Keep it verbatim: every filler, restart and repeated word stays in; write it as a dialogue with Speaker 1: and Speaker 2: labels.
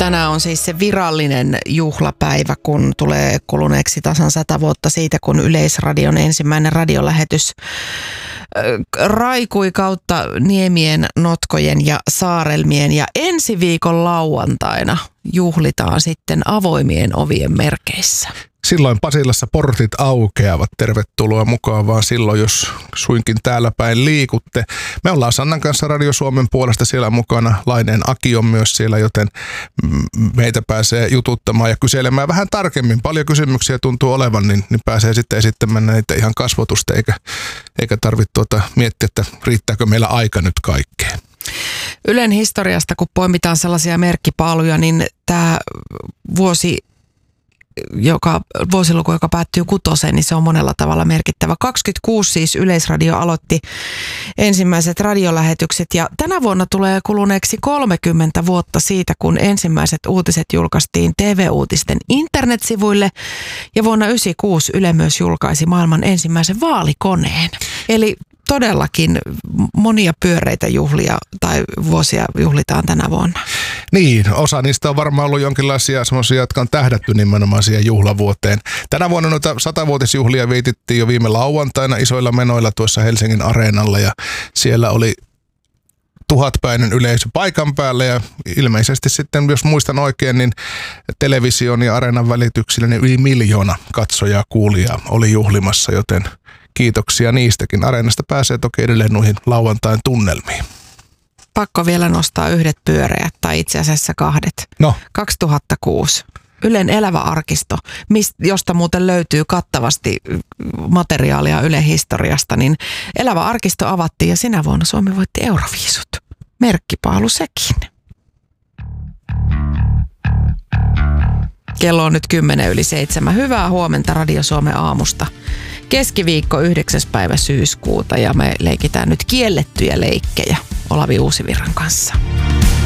Speaker 1: Tänään on siis se virallinen juhlapäivä, kun tulee kuluneeksi tasan sata vuotta siitä, kun Yleisradion ensimmäinen radiolähetys raikui kautta niemien, notkojen ja saarelmien. Ja ensi viikon lauantaina juhlitaan sitten avoimien ovien merkeissä.
Speaker 2: Silloin Pasilassa portit aukeavat. Tervetuloa mukaan vaan silloin, jos suinkin täällä päin liikutte. Me ollaan Sannan kanssa Radio Suomen puolesta siellä mukana. Laineen Aki on myös siellä, joten meitä pääsee jututtamaan ja kyselemään vähän tarkemmin. Paljon kysymyksiä tuntuu olevan, niin, niin pääsee sitten esittämään näitä ihan kasvotusta, eikä, eikä tarvitse tuota miettiä, että riittääkö meillä aika nyt kaikkeen.
Speaker 1: Ylen historiasta, kun poimitaan sellaisia merkkipaaluja, niin tämä vuosi joka, vuosiluku, joka päättyy kutoseen, niin se on monella tavalla merkittävä. kaksikymmentäkuusi siis Yleisradio aloitti ensimmäiset radiolähetykset ja tänä vuonna tulee kuluneeksi kolmekymmentä vuotta siitä, kun ensimmäiset uutiset julkaistiin T V-uutisten internetsivuille ja vuonna yhdeksänkymmentäkuusi Yle myös julkaisi maailman ensimmäisen vaalikoneen. Eli todellakin monia pyöreitä juhlia tai vuosia juhlitaan tänä vuonna.
Speaker 2: Niin, osa niistä on varmaan ollut jonkinlaisia semmoisia, jotka on tähdätty nimenomaan siihen juhlavuoteen. Tänä vuonna noita satavuotisjuhlia viitittiin jo viime lauantaina isoilla menoilla tuossa Helsingin Areenalla ja siellä oli tuhatpäinen yleisö paikan päällä ja ilmeisesti sitten, jos muistan oikein, niin television ja Areenan välityksillä niin yli miljoona katsojaa kuulijaa oli juhlimassa, joten kiitoksia niistäkin. Areenasta pääsee toki edelleen noihin lauantain tunnelmiin.
Speaker 1: Pakko vielä nostaa yhdet pyöreät, tai itse asiassa kahdet.
Speaker 2: No.
Speaker 1: kaksituhattakuusi. Ylen elävä arkisto, josta muuten löytyy kattavasti materiaalia Ylen historiasta, niin elävä arkisto avattiin ja sinä vuonna Suomi voitti Euroviisut. Merkkipaalu sekin. Kello on nyt kymmenen yli seitsemän. Hyvää huomenta Radio Suomen aamusta. Keskiviikko yhdeksäs päivä syyskuuta ja me leikitään nyt kiellettyjä leikkejä Olavi Uusivirran kanssa.